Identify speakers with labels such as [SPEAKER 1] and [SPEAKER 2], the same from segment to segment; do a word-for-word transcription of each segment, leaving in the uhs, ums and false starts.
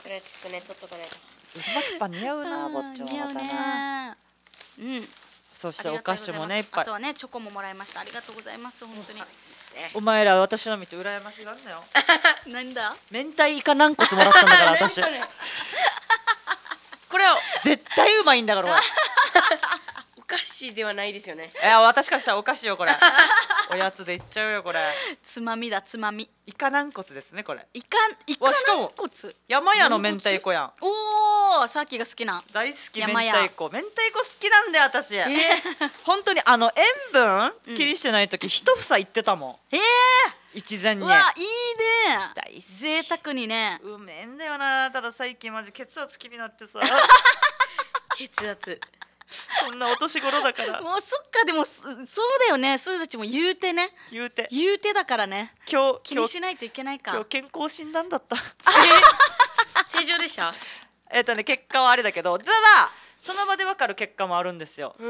[SPEAKER 1] れはちょっとね取っとかないと。
[SPEAKER 2] 渦巻きパン似合うな、ぼっちょまたな。うん。そしてお菓子もねいっぱい。
[SPEAKER 3] あとはねチョコももらいました。ありがとうございます本当に。
[SPEAKER 2] お前ら私の見て羨ましがんなよ。
[SPEAKER 3] なんだ？
[SPEAKER 2] 明太イカ軟骨もらったんだから私。
[SPEAKER 1] これは
[SPEAKER 2] 絶対うまいんだから俺。
[SPEAKER 1] お菓子ではないですよね。
[SPEAKER 2] いや私からしたらお菓子よこれ。おやつでいっちゃうよこれ。
[SPEAKER 3] つまみだつまみ。
[SPEAKER 2] イカ軟骨ですねこれ。
[SPEAKER 3] イカイカ軟骨。
[SPEAKER 2] 山屋の明太子やん。
[SPEAKER 3] おお、さっきが好きな。
[SPEAKER 2] 大好き明太子。明太子好きなんだよ私。えー、本当にあの塩分気にしてない時一房いってたもん。ええー。一膳に。
[SPEAKER 3] うわいいね。
[SPEAKER 2] 大好き。
[SPEAKER 3] 贅沢にね。
[SPEAKER 2] うめえんだよな。ただ最近マジ血圧気になってさ。
[SPEAKER 1] 血圧。
[SPEAKER 2] そんなお年頃だから。
[SPEAKER 3] もうそっかでもそうだよね。そういうたちも言うてね。
[SPEAKER 2] 言うて。
[SPEAKER 3] 言うてだからね。
[SPEAKER 2] 今日
[SPEAKER 3] 気にしないといけないか。
[SPEAKER 2] 今日健康診断だった。
[SPEAKER 1] 正常でした？
[SPEAKER 2] えっとね結果はあれだけど、ただその場でわかる結果もあるんですよ。うん、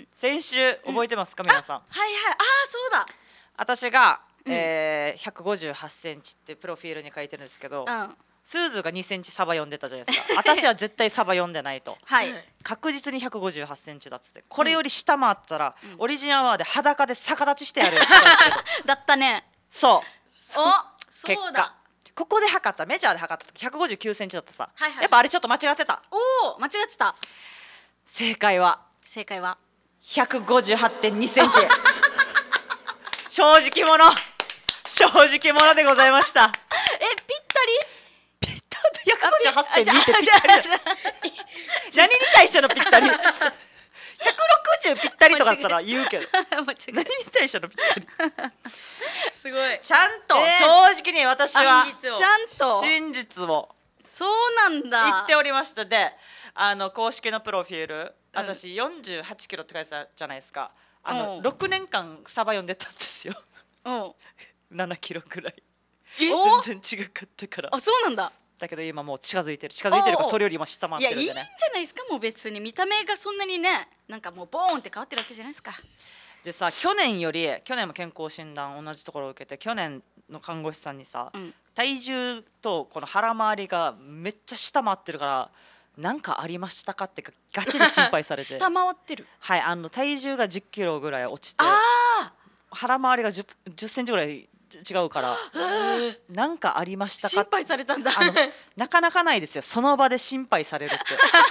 [SPEAKER 2] 先週覚えてますか、うん、皆さん。
[SPEAKER 3] はいはい。ああそうだ。
[SPEAKER 2] 私が、えー、ひゃくごじゅうはちセンチってプロフィールに書いてるんですけど。うんスーズがにセンチサバ読んでたじゃないですか。私は絶対サバ読んでないと。はい。確実にひゃくごじゅうはちセンチだっつって。これより下回ったら、うん、オリジンアワーで裸で逆立ちしてやるよ。
[SPEAKER 3] だったね。
[SPEAKER 2] そう。
[SPEAKER 3] お、そうだ。
[SPEAKER 2] ここで測ったメジャーで測った時ひゃくごじゅうきゅうセンチだったさ。はいはい、やっぱあれちょっと間違ってた。
[SPEAKER 3] おお、間違ってた。
[SPEAKER 2] 正解は。
[SPEAKER 3] 正解は。
[SPEAKER 2] ひゃくごじゅうはちてんにセンチ。正直者。正直者でございました。
[SPEAKER 3] え、ぴったり。
[SPEAKER 2] ひゃくごじゅうはちてんにってぴったり。何に対してのぴったり。ひゃくろくじゅうぴったりとかだったら言うけど。何に対してのぴったり。
[SPEAKER 1] すごい。
[SPEAKER 2] ちゃんと正直に私は
[SPEAKER 3] ちゃんと
[SPEAKER 2] 真実を
[SPEAKER 3] そうなんだ
[SPEAKER 2] 言っておりました。で、あの公式のプロフィール、私よんじゅうはちキロって書いてたじゃないですか。あのろくねんかんサバ読んでたんですよ。ななキロぐらい。全然違かったから。
[SPEAKER 3] あ、そうなんだ。
[SPEAKER 2] だけど今もう近づいてる近づいてるかそれよりも下回ってるんでね。
[SPEAKER 3] いやいいんじゃないですか。もう別に見た目がそんなにねなんかもうボーンって変わってるわけじゃないですから。
[SPEAKER 2] でさ去年より去年も健康診断同じところを受けて去年の看護師さんにさ、うん、体重とこの腹周りがめっちゃ下回ってるから何かありましたかってガチで心配されて
[SPEAKER 3] 下回ってる。
[SPEAKER 2] はい、あの体重がじっキロぐらい落ちて腹周りが 10, 10センチぐらい違うからなんかありましたか。
[SPEAKER 3] 心配されたんだ。
[SPEAKER 2] あのなかなかないですよその場で心配されるって。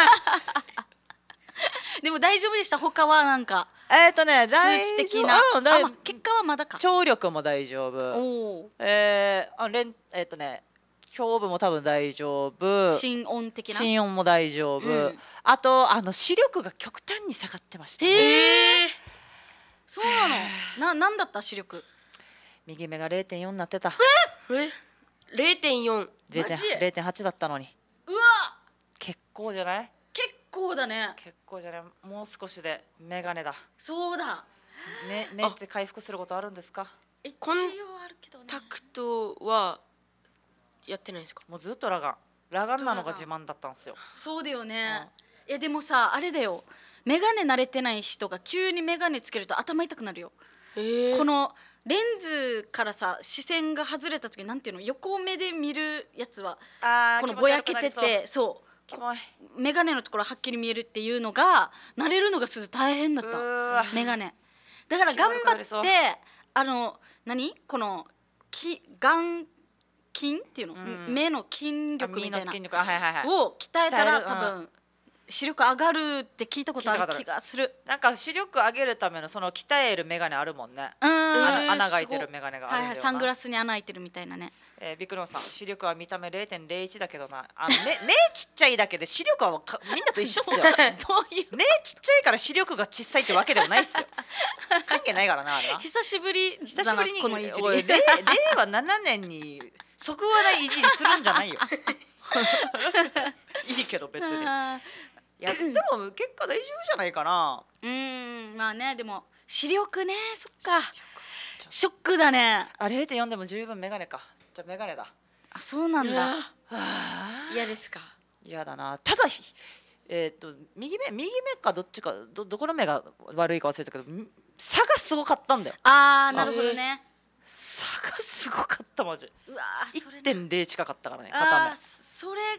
[SPEAKER 3] でも大丈夫でした。他はなんか
[SPEAKER 2] えっとね
[SPEAKER 3] 数値的な、あ、まあ、結果はまだか。
[SPEAKER 2] 聴力も大丈夫。えー、あれんえっとね胸部も多分大丈夫。
[SPEAKER 3] 心音的な
[SPEAKER 2] 心音も大丈夫、うん、あとあの視力が極端に下がってましたね。
[SPEAKER 3] へえそうなの。な、なんだった視力。
[SPEAKER 2] 右目が れいてんよん になってた。
[SPEAKER 1] ええ れいてんよん
[SPEAKER 2] れいてんはちだったのに。
[SPEAKER 3] うわ
[SPEAKER 2] 結構じゃない。
[SPEAKER 3] 結構だね。
[SPEAKER 2] 結構じゃない。もう少しでメガネだ。
[SPEAKER 3] そうだ。
[SPEAKER 2] 目目って回復することあるんですか。
[SPEAKER 3] 一応あるけどね。
[SPEAKER 1] タクトはやってないですか。
[SPEAKER 2] もうずっと裸眼裸眼なのが自慢だったんですよ。
[SPEAKER 3] そうだよね、うん、いやでもさあれだよメガネ慣れてない人が急にメガネつけると頭痛くなるよ。このレンズからさ視線が外れた時なんていうの横目で見るやつはこのぼやけててそうメガネのところはっきり見えるっていうのが慣れるのがすごい大変だったメガネだから頑張ってあの何このき眼筋っていうの、うん、目の筋力みたいなを鍛えたら多分視力上がるって聞いたことある気がする。
[SPEAKER 2] なんか視力上げるためのその鍛えるメガネあるもんね。穴が開いてるメガネがあるんだよな。はいはい、
[SPEAKER 3] サングラスに穴開いてるみたいなね。
[SPEAKER 2] えー、ビクロンさん視力は見た目 れいてんれいいち だけどなあの目目ちっちゃいだけで視力はかみんなと一緒っすよ。どういう目ちっちゃいから視力が小さいってわけではないっすよ。関係ないからなあれな。
[SPEAKER 3] 久しぶり
[SPEAKER 2] 久しぶりにこのいじりれいわななねんにそぐわないいじりするんじゃないよ。いいけど別に。いやでも結果大丈夫じゃないかな。
[SPEAKER 3] うんまあねでも視力ねそっかショックだね。
[SPEAKER 2] あ れいてんよん でも十分メガネか。じゃあメガネだ。
[SPEAKER 3] あそうなんだ。
[SPEAKER 1] 嫌ですか。
[SPEAKER 2] 嫌だな。ただえっと右目右目かどっちか ど, どこの目が悪いか忘れたけど差がすごかったんだよ。
[SPEAKER 3] あーなるほどね。
[SPEAKER 2] 差がすごかったマジ。
[SPEAKER 3] うわ
[SPEAKER 2] いってんれい 近かったからね片目。
[SPEAKER 3] それ